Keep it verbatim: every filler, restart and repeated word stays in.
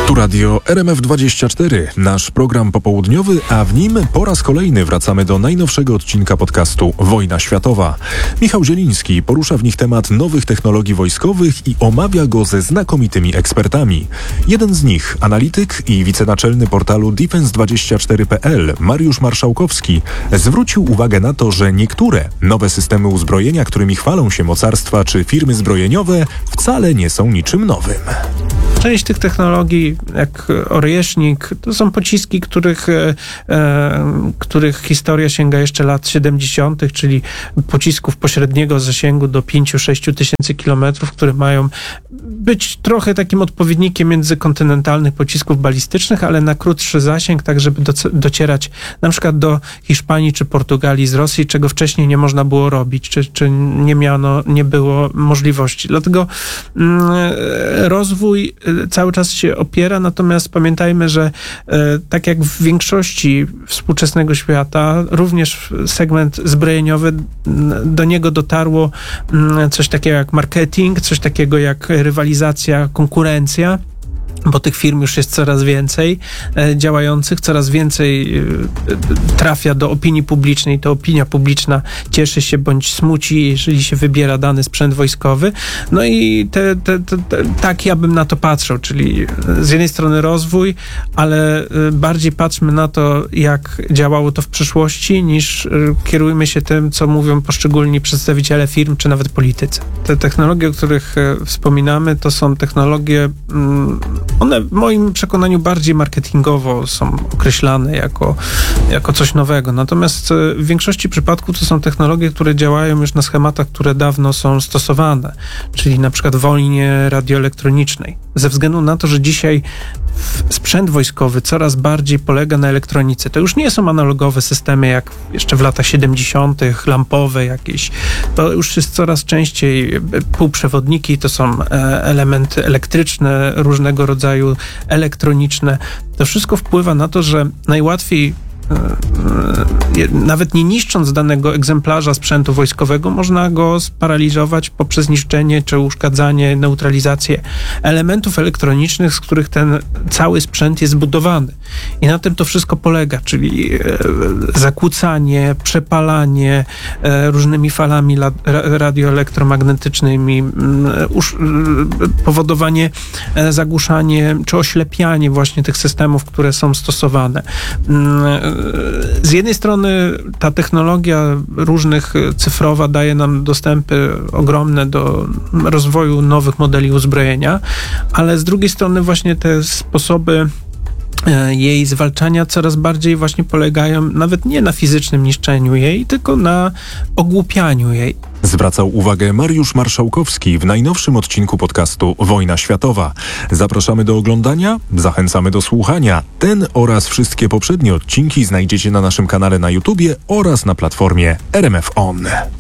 Tu Radio R M F dwadzieścia cztery, nasz program popołudniowy, a w nim po raz kolejny wracamy do najnowszego odcinka podcastu Wojna Światowa. Michał Zieliński porusza w nich temat nowych technologii wojskowych i omawia go ze znakomitymi ekspertami. Jeden z nich, analityk i wicenaczelny portalu defense dwadzieścia cztery kropka p l Mariusz Marszałkowski, zwrócił uwagę na to, że niektóre nowe systemy uzbrojenia, którymi chwalą się mocarstwa czy firmy zbrojeniowe, wcale nie są niczym nowym. Część tych technologii, jak Oryjesznik, to są pociski, których, e, których historia sięga jeszcze lat siedemdziesiątych, czyli pocisków pośredniego zasięgu do pięć do sześciu tysięcy kilometrów, które mają być trochę takim odpowiednikiem międzykontynentalnych pocisków balistycznych, ale na krótszy zasięg, tak żeby doc- docierać na przykład do Hiszpanii czy Portugalii z Rosji, czego wcześniej nie można było robić, czy, czy nie miano, nie było możliwości. Dlatego mm, rozwój cały czas się opiera, natomiast pamiętajmy, że e, tak jak w większości współczesnego świata, również segment zbrojeniowy, do niego dotarło m, coś takiego jak marketing, coś takiego jak rywalizacja, konkurencja, bo tych firm już jest coraz więcej e, działających, coraz więcej e, trafia do opinii publicznej. To opinia publiczna cieszy się bądź smuci, jeżeli się wybiera dany sprzęt wojskowy. No i te, te, te, te, tak ja bym na to patrzył, czyli z jednej strony rozwój, ale e, bardziej patrzmy na to, jak działało to w przyszłości, niż e, kierujmy się tym, co mówią poszczególni przedstawiciele firm, czy nawet politycy. Te technologie, o których e, wspominamy, to są technologie mm, one w moim przekonaniu bardziej marketingowo są określane jako, jako coś nowego. Natomiast w większości przypadków to są technologie, które działają już na schematach, które dawno są stosowane, czyli na przykład w wojnie radioelektronicznej. Ze względu na to, że dzisiaj sprzęt wojskowy coraz bardziej polega na elektronice. To już nie są analogowe systemy jak jeszcze w latach siedemdziesiątych, lampowe jakieś. To już jest coraz częściej półprzewodniki, to są elementy elektryczne, różnego rodzaju elektroniczne. To wszystko wpływa na to, że najłatwiej nawet nie niszcząc danego egzemplarza sprzętu wojskowego, można go sparaliżować poprzez niszczenie czy uszkadzanie, neutralizację elementów elektronicznych, z których ten cały sprzęt jest zbudowany. I na tym to wszystko polega, czyli zakłócanie, przepalanie różnymi falami radioelektromagnetycznymi, powodowanie, zagłuszanie czy oślepianie właśnie tych systemów, które są stosowane. Z jednej strony ta technologia różnych cyfrowa daje nam dostępy ogromne do rozwoju nowych modeli uzbrojenia, ale z drugiej strony właśnie te sposoby jej zwalczania coraz bardziej właśnie polegają nawet nie na fizycznym niszczeniu jej, tylko na ogłupianiu jej. Zwracał uwagę Mariusz Marszałkowski w najnowszym odcinku podcastu Wojna Światowa. Zapraszamy do oglądania, zachęcamy do słuchania. Ten oraz wszystkie poprzednie odcinki znajdziecie na naszym kanale na YouTubie oraz na platformie R M F On.